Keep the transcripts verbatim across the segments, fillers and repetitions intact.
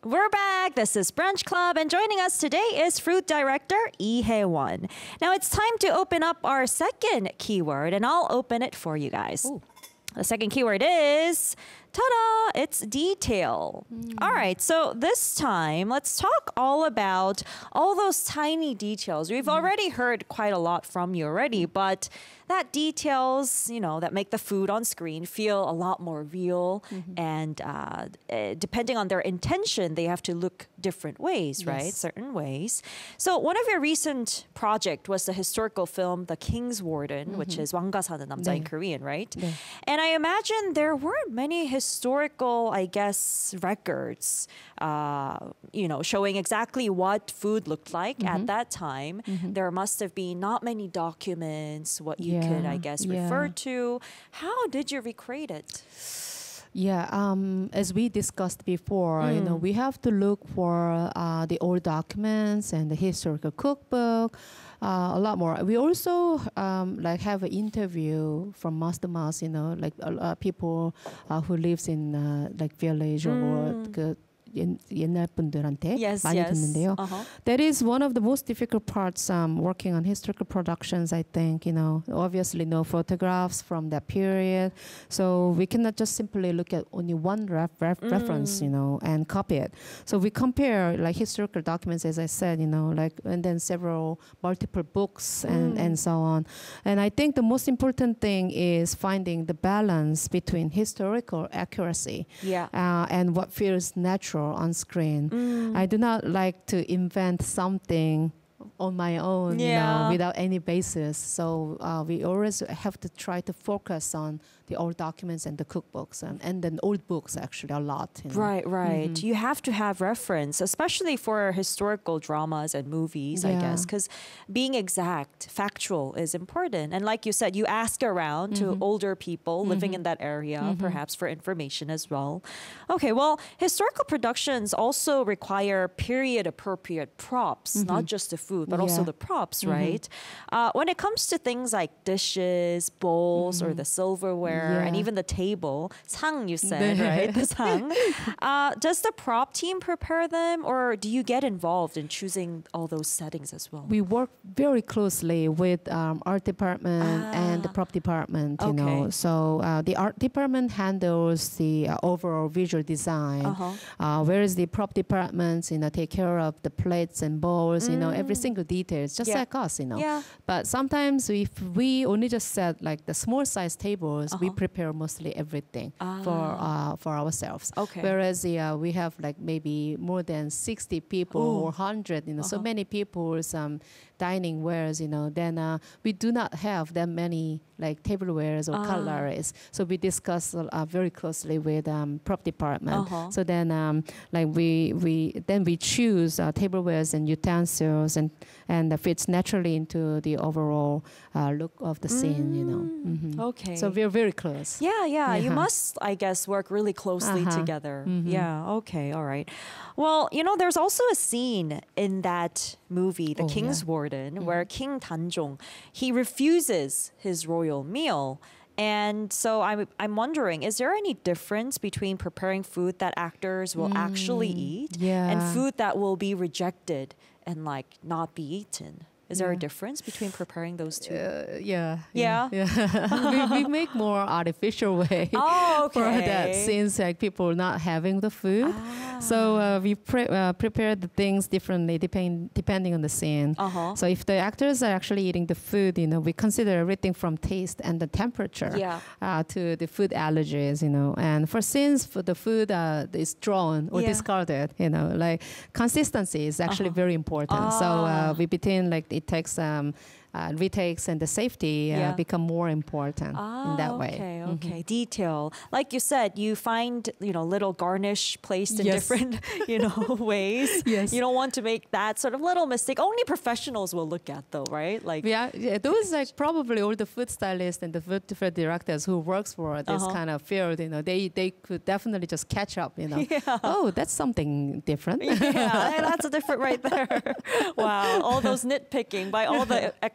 We're back. This is Brunch Club, and joining us today is Fruit Director Lee Hae-won. Now it's time to open up our second keyword, and I'll open it for you guys. Ooh. The second keyword is, ta-da, it's detail. Mm. All right, so this time, let's talk all about all those tiny details. We've mm. already heard quite a lot from you already, but that details, you know, that make the food on screen feel a lot more real. Mm-hmm. And uh, uh, depending on their intention, they have to look different ways, yes. right? Certain ways. So one of your recent project was the historical film, The King's Warden, mm-hmm. which is 왕가 사는 남자 네. in Korean, right? 네. And I imagine there weren't many historical, I guess, records, uh, you know, showing exactly what food looked like mm-hmm. at that time. Mm-hmm. There must have been not many documents, what you yeah. could, I guess, yeah. refer to. How did you recreate it? Yeah, um, as we discussed before, mm. you know, we have to look for uh, the old documents and the historical cookbook, uh, a lot more. We also um, like have an interview from mouth to mouth, you know, like uh, people uh, who lives in uh, like village mm. or 그 옛날 분들한테 yes, 많이 yes. 듣는데요. Uh-huh. That is one of the most difficult parts um, working on historical productions, I think. You know, obviously no photographs from that period. So we cannot just simply look at only one ref- ref- mm. reference, you know, and copy it. So we compare like historical documents, as I said, you know, like, and then several multiple books and, mm. and so on. And I think the most important thing is finding the balance between historical accuracy yeah. uh, and what feels natural on screen. Mm. I do not like to invent something on my own, yeah. you know, without any basis. So uh, we always have to try to focus on the old documents and the cookbooks and, and then old books actually a lot. You know? Right, right. Mm-hmm. You have to have reference, especially for historical dramas and movies, yeah. I guess, because being exact, factual is important. And like you said, you ask around mm-hmm. to older people mm-hmm. living in that area, mm-hmm. perhaps for information as well. Okay, well, historical productions also require period-appropriate props, mm-hmm. not just the food, but yeah. also the props, mm-hmm. right? Uh, when it comes to things like dishes, bowls, mm-hmm. or the silverware, yeah. and even the table, 상 you said, right? The 상. Uh, does the prop team prepare them, or do you get involved in choosing all those settings as well? We work very closely with um, art department ah. and the prop department, you okay. know. So uh, the art department handles the uh, overall visual design, uh-huh. uh, whereas the prop departments, you know, take care of the plates and bowls, mm. you know, every single details, just yeah. like us, you know. Yeah. But sometimes if we only just set like the small size tables, uh-huh. we prepare mostly everything ah. for uh, for ourselves. Okay. Whereas uh, we have like maybe more than sixty people Ooh. or one hundred, you know, uh-huh. so many people, some dining wares, you know, then uh, we do not have that many like tablewares or ah. cutleries. So we discuss uh, very closely with um, prop department. Uh-huh. So then um, like we we then we choose uh, tablewares and utensils and and that fits naturally into the overall uh, look of the scene, mm. you know. Mm-hmm. Okay. So we're very close. Yeah, yeah. Uh-huh. You must, I guess, work really closely uh-huh. together. Mm-hmm. Yeah. Okay. All right. Well, you know, there's also a scene in that movie, The oh, King's yeah. Warden, mm-hmm. where King Danjong, he refuses his royal meal. And so I'm, I'm wondering, is there any difference between preparing food that actors will mm, actually eat yeah. and food that will be rejected and like not be eaten? Is there yeah. a difference between preparing those two? Uh, yeah. Yeah? yeah. we, we make more artificial way oh, okay. for that since like people not having the food. Ah. So uh, we pre- uh, prepare the things differently depending depending on the scene. Uh-huh. So if the actors are actually eating the food, you know, we consider everything from taste and the temperature yeah. uh, to the food allergies, you know. And for scenes for the food uh, is thrown or yeah. discarded, you know, like consistency is actually uh-huh. very important. Ah. So uh, we between like it takes um, uh, retakes and the safety uh, yeah. become more important ah, in that okay, way. Okay, mm-hmm. okay. Detail. Like you said, you find, you know, little garnish placed in yes. different, you know, ways. Yes. You don't want to make that sort of little mistake. Only professionals will look at though, right? Like yeah, yeah those like probably all the food stylists and the food, food directors who works for this uh-huh. kind of field, you know, they they could definitely just catch up, you know. Yeah. Oh, that's something different. yeah, that's a different right there. Wow, all those nitpicking by all the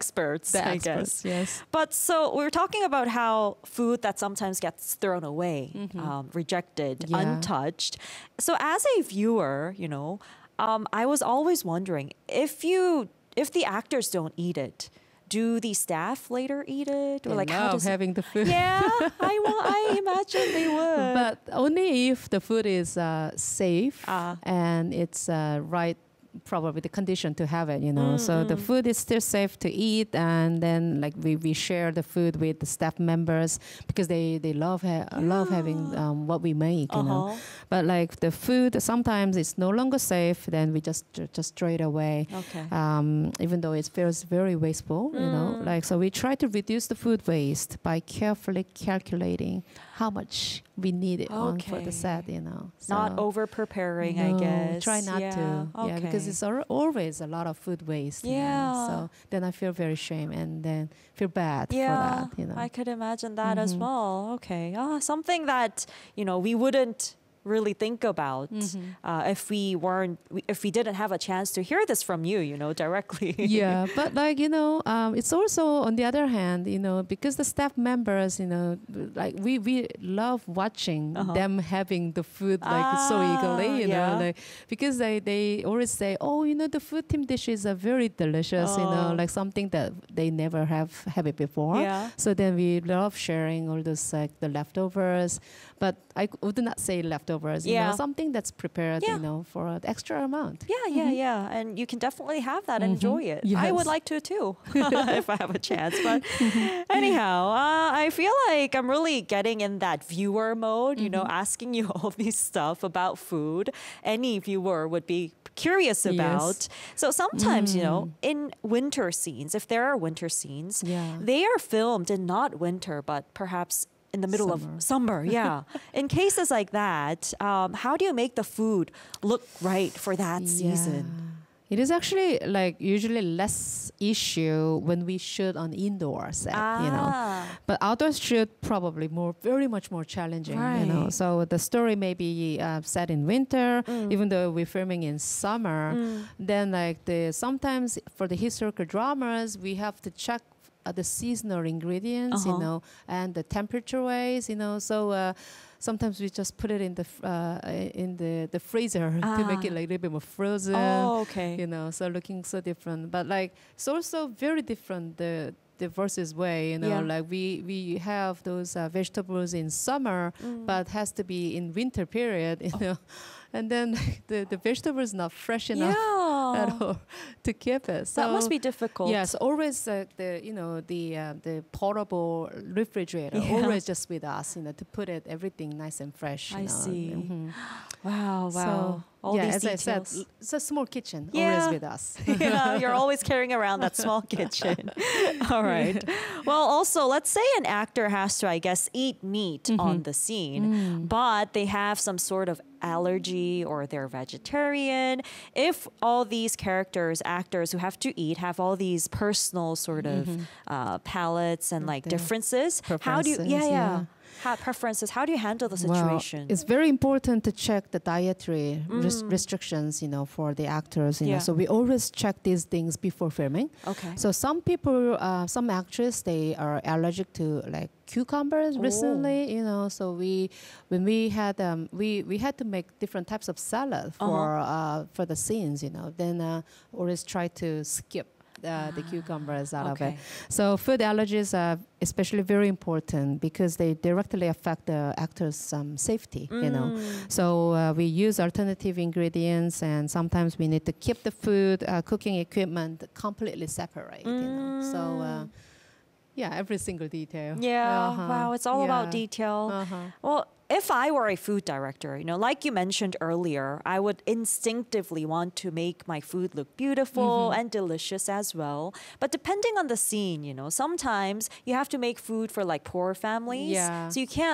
experts, The I experts, guess. yes. But so we were talking about how food that sometimes gets thrown away, um, rejected, Yeah. untouched. So as a viewer, you know, um, I was always wondering if you if the actors don't eat it, do the staff later eat it, or They like how love does it- having the food. Yeah, I wa- I imagine they would. But only if the food is uh, safe Ah. and it's uh, right, probably the condition to have it, you know. So the Mm-mm. food is still safe to eat, and then like we, we share the food with the staff members because they they love ha- love having um, what we make, you know. Uh-huh. But like the food sometimes it's no longer safe, then we just just throw it away. Okay. Um, even though it feels very wasteful, you know, Mm. like so we try to reduce the food waste by carefully calculating how much we need it on for Okay. the set, you know. Not So- over preparing, I no, guess. try not yeah. to, yeah, because Okay. it's al- always a lot of food waste. you know. Yeah. So then I feel very shame and then feel bad Yeah, for that, you know. I could imagine that as Mhm. well. Okay. Ah, something that, you know, we wouldn't really think about Mhm. uh, if we weren't, we- if we didn't have a chance to hear this from you, you know, directly. Yeah, but like you know, um, it's also on the other hand, you know, because the staff members, you know, like we we love watching Uh-huh. them having the food like so Ah, eagerly, you yeah. know, like because they they always say, oh, you know, the food team dishes are very delicious, you know, Oh. like something that they never have have it before. Yeah. So then we love sharing all those like the leftovers, but I c- would not say leftovers, you Yeah. know, something that's prepared, Yeah. you know, for an extra amount. Yeah, yeah, yeah. And you can definitely have that, Mhm. enjoy it. I would Yes. like to too, if I have a chance. But anyhow, uh, I feel like I'm really getting in that viewer mode, you know, asking you all these stuff about food. Any viewer would be curious Yes. about. So sometimes, you know, Mm. in winter scenes, if there are winter scenes, Yeah. they are filmed in not winter, but perhaps in the middle Summer. of summer. Yeah. In cases like that, um, how do you make the food look right for that season? Yeah. It is actually like usually less issue when we shoot on indoor set, you know. Ah. But outdoor shoot probably more, very much more challenging, you know. Right. So the story may be uh, set in winter, Mm. even though we're filming in summer. Mm. Then like the sometimes for the historical dramas, we have to check uh, the seasonal ingredients, Uh-huh. you know, and the temperature ways, you know. So uh, sometimes we just put it in the f- uh, in the the freezer to make Ah. it like a little bit more frozen. Oh, okay. You know, so looking so different, but like it's also very different the the versus way. You know, Yeah. like we we have those uh, vegetables in summer, Mm. but has to be in winter period. You know, and then the the vegetable is not fresh enough at Yeah. all to keep it. So That must be difficult. yes, always uh, the you know the uh, the portable refrigerator Yeah. always just with us, you know, to put it everything nice and fresh. I you know. see. Mhm. Wow, wow. So All yeah, these as I said, details. l- it's a small kitchen Yeah. always with us. Yeah, you're always carrying around that small kitchen. All right. Well, also, let's say an actor has to, I guess, eat meat on the scene, Mm. but they have some sort of allergy or they're vegetarian. If all these characters, actors who have to eat, have all these personal sort of uh, palettes and like Their differences, how do you, yeah, preferences, yeah. yeah. How, preferences, how do you handle the Well, situation? it's very important to check the dietary res- Mm. restrictions, you know, for the actors. You Yeah. know, so we always check these things before filming. okay. So some people, uh, some actors, they are allergic to like cucumbers Oh. recently. You know, so we when we had um, we we had to make different types of salad for uh for the scenes. You know, then uh, always try to skip. Uh, the cucumbers out of Okay. it. So food allergies are especially very important because they directly affect the actor's um, safety. You know, Mm. so uh, we use alternative ingredients, and sometimes we need to keep the food uh, cooking equipment completely separate. You know, so uh, Mm. yeah, every single detail. Yeah, Uh-huh. wow, it's all about Yeah. detail. Uh-huh. Well, if I were a food director, you know, like you mentioned earlier, I would instinctively want to make my food look beautiful Mm-hmm. and delicious as well. But depending on the scene, you know, sometimes you have to make food for like poor families. Yeah. So you can't look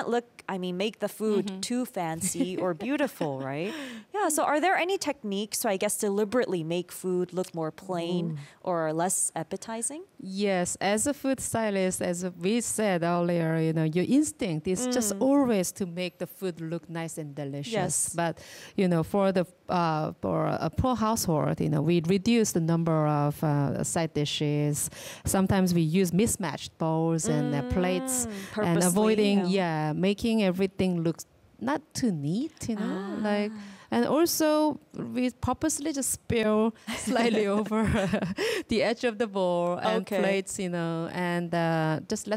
I mean, make the food mm-hmm. too fancy or beautiful, right? Yeah. So are there any techniques to, I guess, deliberately make food look more plain Ooh. or less appetizing? Yes. As a food stylist, as we said earlier, you know, your instinct is mm. just always to make the food look nice and delicious. Yes. But, you know, for the uh, for a poor household, you know, we reduce the number of uh, side dishes. Sometimes we use mismatched bowls mm. and uh, plates, and avoiding, yeah. yeah, making everything look not too neat, you know, ah. like. And also, we purposely just spill slightly over the edge of the bowl and okay. plates, you know, and uh, just let